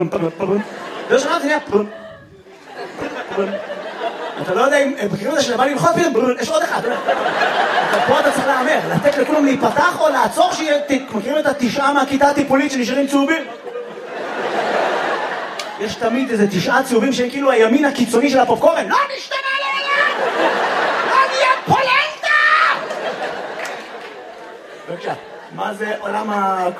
לא שמעת, זה נהיה אתה לא יודע אם בקריאות הזה שבא ללחוץ פתאום, יש עוד אחד. פה אתה צריך לאמר, לתת לכולם להיפתח או לעצור מכירים את 9 מהכיתה הטיפולית שנשארים צהובים? יש תמיד איזה 9 צהובים שהם כאילו הימין הקיצוני של הפופקורן. לא נשתנה לעולם! לא נהיה פולנטה! בבקשה, מה זה עולם